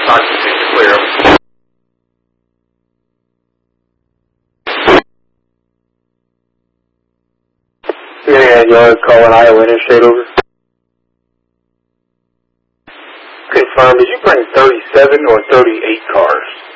Occupants are clear. Yeah, you want to call an Iowa Interstate over? Confirm, did you bring 37 or 38 cars?